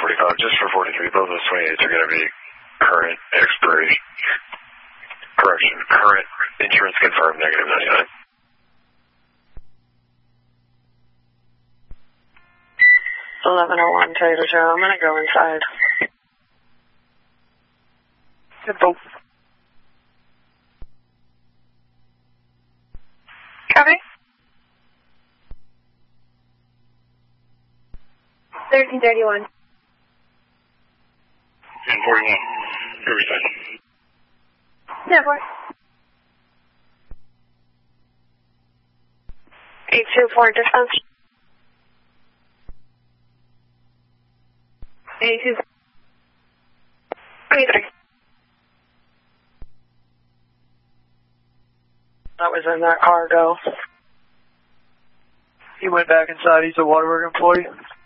45, just for 43. Both those 28s are going to be current expiration. Correction, current insurance confirmed negative 99. 1101 Taylor Joe. I'm going to go inside. Simple. Copy. 1331. 1041. Riverside. Yeah, boy. 824 distance. 82. 23. That was in that cargo. He went back inside. He's a waterwork employee.